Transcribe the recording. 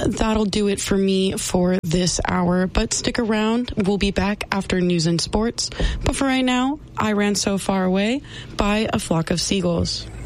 that'll do it for me for this hour. But stick around. We'll be back after news and sports. But for right now, I Ran So Far Away by A Flock of Seagulls.